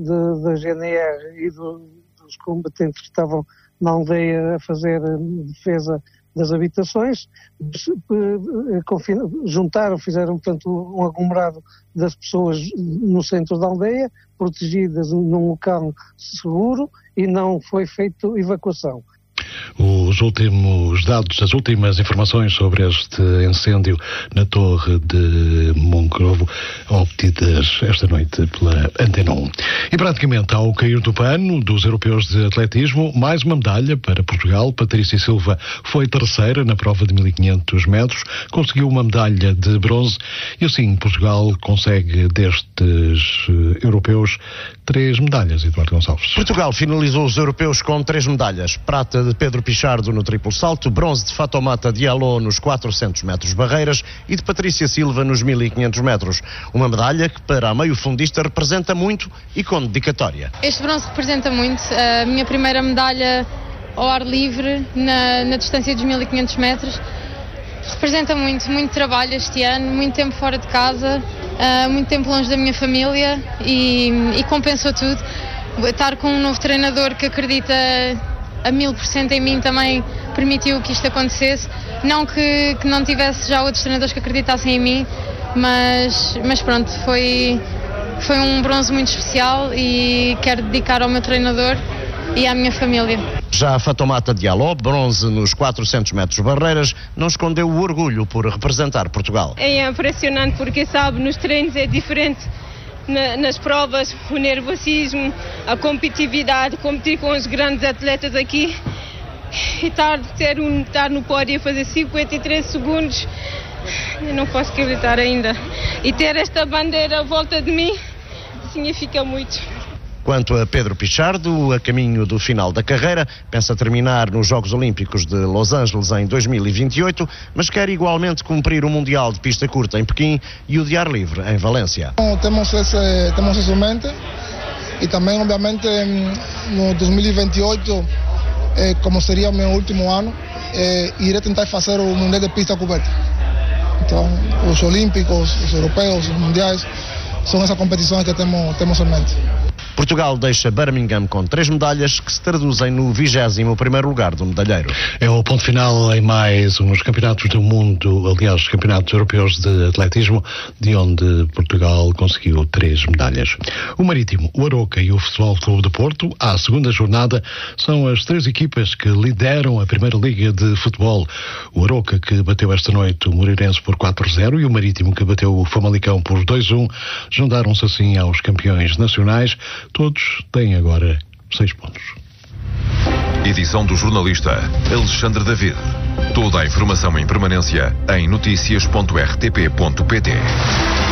da GNR e dos combatentes que estavam na aldeia a fazer defesa das habitações, fizeram, portanto, um aglomerado das pessoas no centro da aldeia, protegidas num local seguro, e não foi feita evacuação. Os últimos dados, as últimas informações sobre este incêndio na Torre de Mongrovo, obtidas esta noite pela Antena 1. E praticamente ao cair do pano dos europeus de atletismo, mais uma medalha para Portugal. Patrícia Silva foi terceira na prova de 1500 metros, conseguiu uma medalha de bronze e assim Portugal consegue destes europeus 3 medalhas, Eduardo Gonçalves. Portugal finalizou os europeus com 3 medalhas. Prata de Pedro Pichardo no triplo salto, bronze de Fatoumata Diallo nos 400 metros barreiras e de Patrícia Silva nos 1500 metros. Uma medalha que para a meio-fundista representa muito e com dedicatória. Este bronze representa muito. A minha primeira medalha ao ar livre na distância dos 1500 metros. Representa muito trabalho este ano, muito tempo fora de casa, muito tempo longe da minha família e compensou tudo. Estar com um novo treinador que acredita a 1000% em mim também permitiu que isto acontecesse. Não que não tivesse já outros treinadores que acreditassem em mim, mas pronto, foi um bronze muito especial e quero dedicar ao meu treinador e à minha família. Já a Fatoumata Diallo, bronze nos 400 metros barreiras, não escondeu o orgulho por representar Portugal. É impressionante porque, sabe, nos treinos é diferente. Nas provas, o nervosismo, a competitividade, competir com os grandes atletas aqui e estar no pódio a fazer 53 segundos, eu não posso acreditar ainda. E ter esta bandeira à volta de mim significa muito. Quanto a Pedro Pichardo, a caminho do final da carreira, pensa terminar nos Jogos Olímpicos de Los Angeles em 2028, mas quer igualmente cumprir o Mundial de Pista Curta em Pequim e o de ar livre em Valência. Temos isso em mente e também, obviamente, no 2028, como seria o meu último ano, irei tentar fazer o Mundial de Pista Coberta. Então, os Olímpicos, os Europeus, os Mundiais, são essas competições que temos em mente. Portugal deixa Birmingham com 3 medalhas que se traduzem no 21º lugar do medalheiro. É o ponto final em mais uns campeonatos do mundo, aliás, campeonatos europeus de atletismo, de onde Portugal conseguiu 3 medalhas. O Marítimo, o Aroca e o Futebol Clube de Porto, à segunda jornada, são as 3 equipas que lideram a Primeira Liga de Futebol. O Aroca, que bateu esta noite o Moreirense por 4-0, e o Marítimo, que bateu o Famalicão por 2-1, juntaram-se assim aos campeões nacionais. Todos têm agora 6 pontos. Edição do jornalista Alexandre David. Toda a informação em permanência em noticias.rtp.pt.